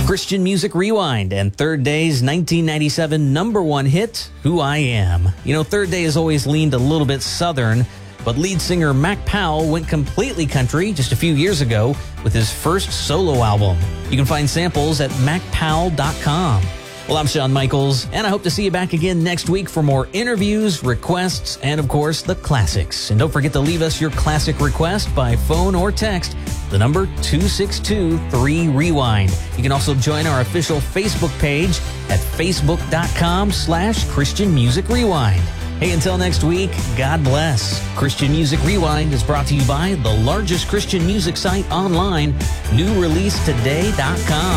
Christian Music Rewind and Third Day's 1997 number one hit, Who I Am. You know, Third Day has always leaned a little bit southern, but lead singer Mac Powell went completely country just a few years ago with his first solo album. You can find samples at macpowell.com. Well, I'm Shawn Michaels, and I hope to see you back again next week for more interviews, requests, and, of course, the classics. And don't forget to leave us your classic request by phone or text, the number 262-3-REWIND. You can also join our official Facebook page at facebook.com/Christian Music Rewind. Hey, until next week, God bless. Christian Music Rewind is brought to you by the largest Christian music site online, newreleasetoday.com.